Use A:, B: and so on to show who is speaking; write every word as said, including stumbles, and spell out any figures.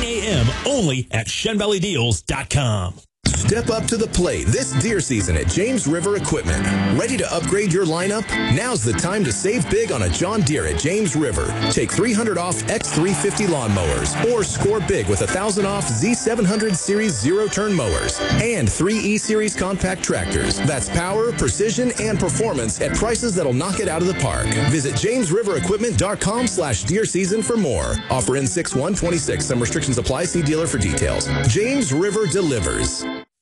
A: a.m. only at Shen Valley Deals dot com.
B: Step up to the plate this deer season at James River Equipment. Ready to upgrade your lineup? Now's the time to save big on a John Deere at James River. Take three hundred off X three fifty lawnmowers or score big with one thousand off Z seven hundred series zero-turn mowers and three E Series compact tractors. That's power, precision, and performance at prices that'll knock it out of the park. Visit james river equipment dot com slash deer season for more. Offer in six one twenty-six. Some restrictions apply. See dealer for details. James River delivers.